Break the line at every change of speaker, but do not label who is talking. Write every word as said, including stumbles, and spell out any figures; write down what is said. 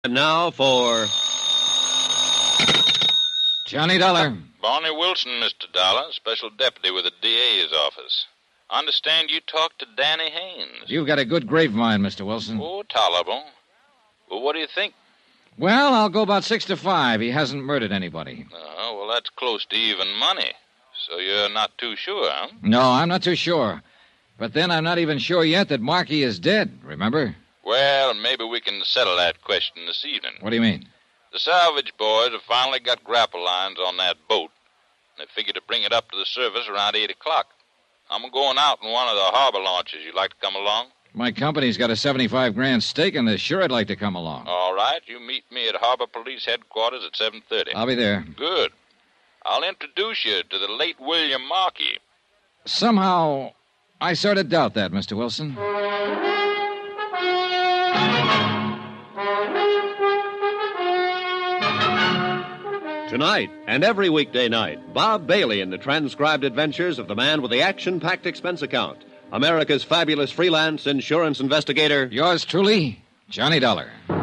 And now for
Johnny Dollar.
Barney Wilson, Mister Dollar, special deputy with the D A's office. I understand you talked to Danny Haynes.
You've got a good grapevine, Mister Wilson.
Oh, tolerable. Well, what do you think?
Well, I'll go about six to five. He hasn't murdered anybody.
Oh, well, that's close to even money. So you're not too sure, huh?
No, I'm not too sure. But then I'm not even sure yet that Markey is dead, remember?
Well, maybe we can settle that question this evening.
What do you mean?
The salvage boys have finally got grapple lines on that boat. They figure to bring it up to the surface around eight o'clock. I'm going out in one of the harbor launches. You'd like to come along?
My company's got a seventy-five grand stake in this. Sure, I'd like to come along.
All right. You meet me at Harbor Police Headquarters at seven thirty.
I'll be there.
Good. I'll introduce you to the late William Markey.
Somehow, I sort of doubt that, Mister Wilson.
Tonight and every weekday night, Bob Bailey in the transcribed adventures of the man with the action-packed expense account, America's fabulous freelance insurance investigator.
Yours truly, Johnny Dollar.